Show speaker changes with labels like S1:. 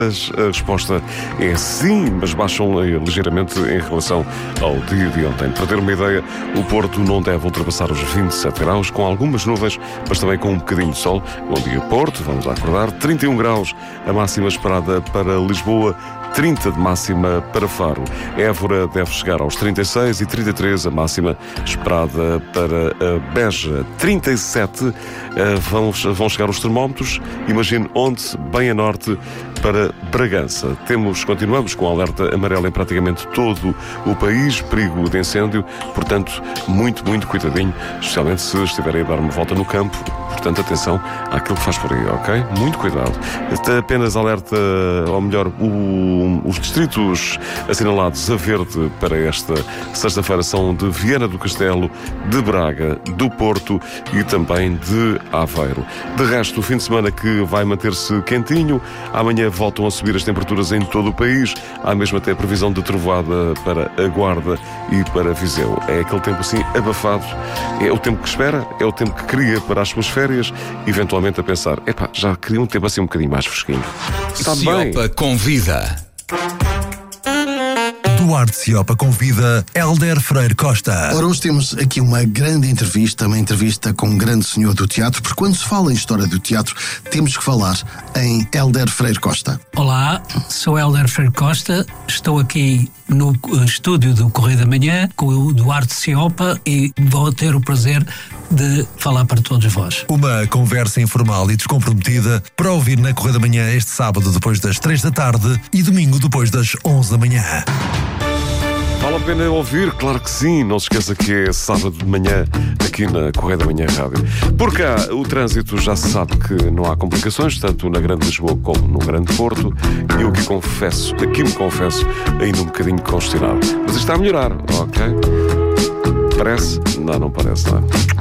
S1: A resposta é sim, mas baixam ligeiramente em relação ao dia de ontem. Para ter uma ideia, o Porto não deve ultrapassar os 27 graus, com algumas nuvens, mas também com um bocadinho de sol. Bom dia, Porto, vamos acordar. 31 graus, a máxima esperada para Lisboa, 30 de máxima para Faro. Évora deve chegar aos 36 e 33, a máxima esperada para Beja. 37 vão chegar os termómetros, imagine onde, bem a norte, para Bragança. Continuamos com alerta amarelo em praticamente todo o país, perigo de incêndio, portanto, muito cuidadinho, especialmente se estiverem a dar uma volta no campo. Portanto, atenção àquilo que faz por aí, ok? Muito cuidado. Apenas alerta, ou melhor, os distritos assinalados a verde para esta sexta-feira são de Viana do Castelo, de Braga, do Porto e também de Aveiro. De resto, o fim de semana que vai manter-se quentinho, amanhã voltam a subir as temperaturas em todo o país, há mesmo até previsão de trovoada para a Guarda e para Viseu. É aquele tempo assim abafado, é o tempo que espera, é o tempo que cria para as suas férias, eventualmente a pensar, já queria um tempo assim um bocadinho mais fresquinho. Está bem.
S2: Ciopa convida.
S3: Duarte Ciopa convida Hélder Freire Costa.
S4: Ora, hoje temos aqui uma grande entrevista, uma entrevista com um grande senhor do teatro, porque quando se fala em história do teatro, temos que falar em Hélder Freire Costa.
S5: Olá, sou Hélder Freire Costa, estou aqui no estúdio do Correio da Manhã com o Duarte Ciopa e vou ter o prazer de falar para todos vós.
S3: Uma conversa informal e descomprometida para ouvir na Correio da Manhã este sábado depois das 3 da tarde e domingo depois das 11 da manhã.
S1: Vale a pena ouvir? Claro que sim. Não se esqueça que é sábado de manhã aqui na Correio da Manhã Rádio. Por cá, o trânsito já se sabe que não há complicações, tanto na Grande Lisboa como no Grande Porto. E eu aqui me confesso, ainda um bocadinho congestionado. Mas isto está a melhorar, ok? Parece? Não parece, não.